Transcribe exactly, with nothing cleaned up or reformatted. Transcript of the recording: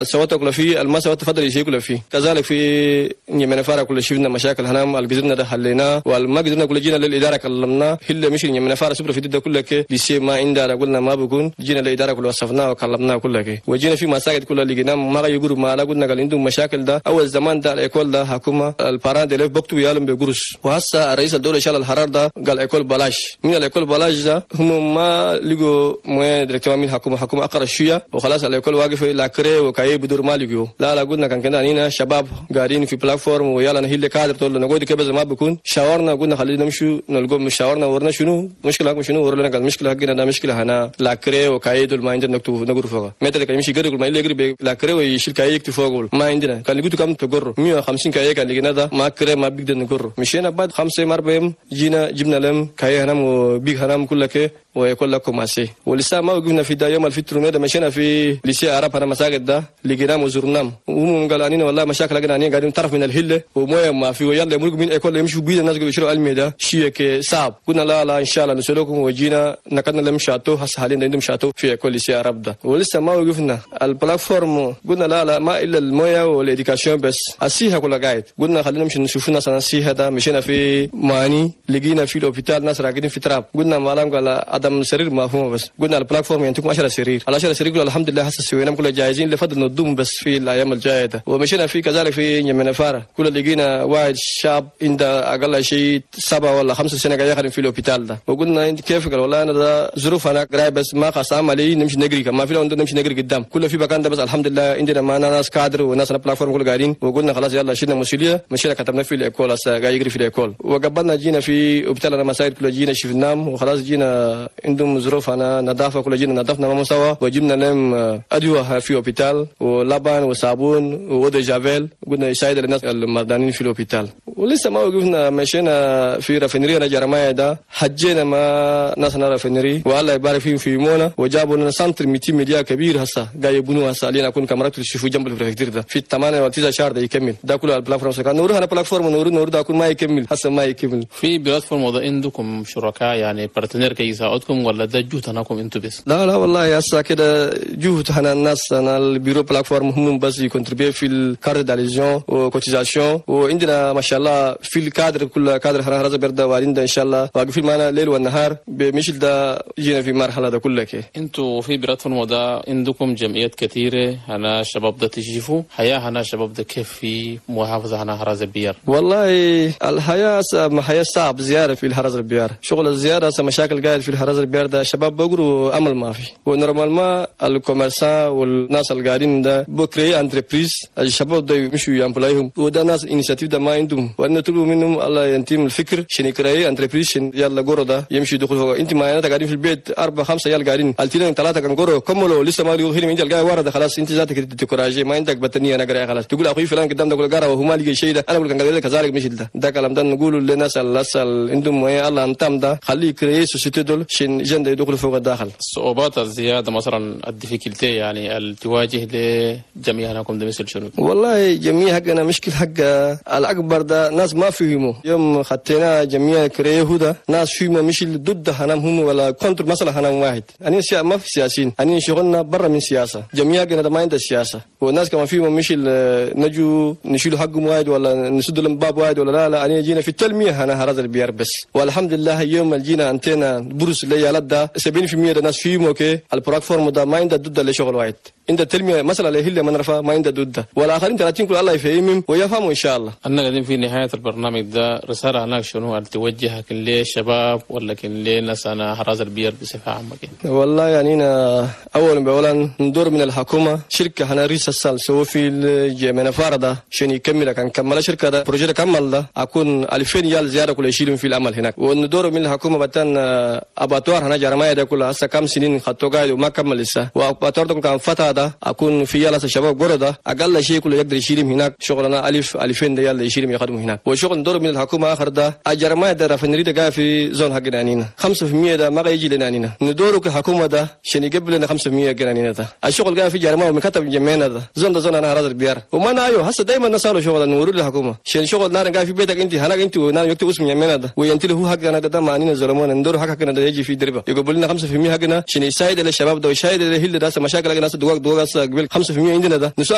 سوته كل فيه المسا تفضل يشيل كل فيه كذلك في يمنا فارق كل شفنا مشاكل هنا الجزرنا ده حلينا والما قدرنا كل جينا للإدارة كلمنا هلا مش يمنا فارق سبر في ده كله كي لسه ما عندنا قلنا ما بكون جينا للإدارة كل وصفنا وكلمنا كله كي وجينا في مساجد كل اللي جينا ما يقولوا ما لا قلنا قال عندهم مشاكل ده أول زمان ده الإكول ده حكومة الباران ده بكتب يالهم بقرص وهسه رئيس الدولة شال الحرار ده قال إكول بلاش من الإكول بلاش ده هم ما لقوا ما دركتوا من حكومة حكومة أقرأ شوية وخلاص الإكول واقف لا كري وكاي بدور ما لقوا لا لا قلنا كان كده هنا شباب قاعدين في بلاتفورم ويلا نهيل كادر تقول نقول كيف ما بكون شاورنا قلنا خلينا نمشي نلقوا مش شاورنا ورنا شنو مشكلة شنو ورنا قال مشكلة حقنا ده مشكلة هنا لا كري وكاي دول ما عندنا نكتب نقول فوق متى كان يمشي يقرب ما يقرب لا كري ويشيل كاي يكتب فوق ما عندنا كان لقيتوا كم تقر مية وخمسين كاي كان لقينا ده ما كري ما بيقدر نقر مشينا بعد خمسة مربهم جينا جبنا لهم كاي هنام وبيج هنام كله كي ويقول لكم ماشي ولسه ما وقفنا في ده يوم الفطر ده مشينا في لسه عرب هنا مساجد ده لقينا وزرناهم وهم قالوا لنا والله مشاكل لقينا هنا قاعدين طرف من الهله ومويه ما في ويلا يمرق من اكل يمشوا بيد الناس بيشروا المي ده شيء صعب قلنا لا لا ان شاء الله نسلكم وجينا نكدنا لهم شاتو هسه حاليا عندهم شاتو في اكل لسه عرب ده ولسه ما وقفنا البلاتفورم قلنا لا لا ما الا المويه والاديوكاسيون بس السيها كلها قاعد قلنا خلينا نمشي نشوف ناس السيها ده مشينا في ماني لقينا في الهوبيتال ناس راقدين في تراب قلنا ما قال عدم سرير مفهوم بس قلنا البلاتفورم ينتجكم عشرة سرير على عشرة سرير الحمد لله هسه سوينا كل جاهزين لفضل ندوم بس في الايام الجايه ده ومشينا في كذلك في يمنا فاره كل لقينا واحد شاب عنده اقل شيء سبعة ولا خمسة سنه قاعد يخدم في الهوبيتال ده وقلنا انت كيف قال والله انا ده ظروف انا قراي بس ما خاص عملي نمشي نجري ما في لو نمشي نجري قدام كل في مكان ده بس الحمد لله عندنا معنا ناس كادر وناس البلاتفورم كل قاعدين وقلنا خلاص يلا شلنا مسؤوليه مشينا كتبنا في الاكول هسه قاعد يجري في الاكول وقبلنا جينا في هوبيتال مساجد كل جينا شفناهم وخلاص جينا عندهم ظروف انا نظافه كل جينا نظفنا ما مستوى وجبنا لهم ادويه في هوبيتال ولبن وصابون وودي جافيل قلنا يساعد الناس المرضانين في الهوبيتال ولسه ما وقفنا مشينا في رافينري انا جرمايا ده حجينا ما ناسنا رافينري والله يبارك فيهم في مونا وجابوا لنا سنتر مئتين مليار كبير هسه قاعد يبنوه هسه علينا اكون كاميرات تشوفوا جنب البريفكتير ده في ثمانية وتسعة شهر ده يكمل ده كله البلاتفورم كان نورها انا بلاتفورم نور نور ده اكون ما يكمل هسه ما يكمل في بلاتفورم وضع عندكم شركاء يعني بارتنير كي يساعدكم ولا ده جهد هناكم انتم بس؟ لا لا والله هسه كده جهد هنا الناس انا البيرو بلاتفورم هم بس يكونتريبيو في الكارت داليزيون وكوتيزاسيون وعندنا ما شاء الله في الكادر كل كادر هنا هذا برده وعندنا ان شاء الله واقفين معنا ليل والنهار بمثل ده جينا في مرحله ده كلها كده. انتوا في بلاتفورم ده عندكم جمعيات كثيره هنا شباب ده تشوفوا حياه هنا شباب ده كيف في محافظه هنا هراز البيار؟ والله الحياه حياه صعب زياره في الهراز البيار شغل الزياره مشاكل قاعد في الهراز البيار ده شباب بقروا امل ما في ونورمالما الكوميرسان والناس اللي قاعدين ده بكري انتربريز الشباب ده يمشوا يامبلايهم وده ناس انيشيتيف ده ما عندهم وانا نطلب منهم الله ينتم الفكر عشان يكري انتربريز يلا قروا ده يمشي يدخل فوق انت ما انت قاعدين في البيت اربعه خمسه عيال قاعدين قلتين ثلاثه كان قروا كملوا لسه ما يقولوا من جال ورا ده خلاص انت ذاتك تكوراجي ما عندك بطنيه انا قراي خلاص تقول اخوي فلان قدام ده يقول قرا وهو ما لقى شيء ده انا اقول كان قال كذلك مش ده ده كلام ده نقول للناس اللي عندهم الله انتم ده خليه يكري سوسيتي دول عشان جند يدخلوا فوق الداخل الصعوبات الزياده مثلا الديفيكولتي يعني اللي تواجه لجميع هناكم ده مثل شنو؟ والله جميع حقنا مشكل حق الاكبر ده ناس ما فهموا يوم خدتنا جميع كريه هدى ناس فيهم مش ضد هنام هم ولا كونتر مثلا هنام واحد اني ما في سياسيين اني شغلنا برا من سياسه جميع حقنا ما عندها سياسه والناس كمان فيهم مش نجوا نشيلوا حقهم واحد ولا نسد لهم باب واحد ولا لا لا اني جينا في التلميه هنا هذا البيار بس والحمد لله يوم جينا انتنا بروس اللي يا ده سبعين بالمئة الناس فيهم اوكي البلاتفورم ده ما عنده ضد لشغل واحد انت التلميه مثلا اللي هي من رفا ما عنده ضد والاخرين ثلاثين كل الله يفهمهم ويفهموا ان شاء الله. انا قاعدين في نهايه البرنامج ده رساله هناك شنو توجهها للشباب ولا كن لناس انا هراز البير بصفه عامه كده؟ والله يعني انا اولا باولا ندور من الحكومه شركه هنا ريس السال سووا في الجميع فرده عشان يكمل كان كمل شركه ده بروجيكت كمل ده اكون ألفين ريال زياده كل يشيلون في العمل هناك وندور من الحكومه بتن اباتوار هنا جرمايه ده كلها هسه كم سنين خدتوا قاعد وما كمل لسه واباتوار ده كان فتره ده اكون في يلا الشباب قرده اقل شيء كله يقدر يشيلهم هناك شغلنا الف ألفين ريال يشيلهم يخدموا هناك وشغل ندور من الحكومه اخر ده جرمايه ده رافينري ده قاعد في زون حقنا هنا خمسة بالمئة ده ما يجي لنا هنا ندوروا كحكومه ده عشان يقبل لنا خمسة بالمئة هنا ده الشغل قاعد في جرمايه ومكتب جمعنا ده زون ده زون انا هذا البيار وما نايو هسه دائما نسالوا شغل نوروا للحكومه عشان شغل نار قاعد في بيتك انت هناك انت ونار يكتب اسم جمعنا ده وينتله هو حقنا ده ما علينا ظلمونا ندور حقنا ده يجي في دربه يقبل لنا خمسة بالمئة حقنا عشان يساعد الشباب ده ويساعد الهيل ده مشاكل الناس دوق دوق قبل خمسة بالمئة عندنا ده